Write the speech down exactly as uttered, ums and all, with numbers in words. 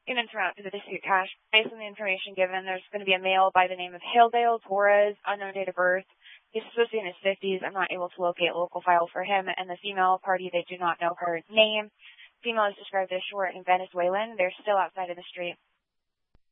in and throughout to the dispute cache. Based on the information given, there's going to be a male by the name of Haledale Torres, unknown date of birth. He's supposed to be in his fifties. I'm not able to locate a local file for him. And the female party, they do not know her name. Female is described as short and Venezuelan. They're still outside of the street.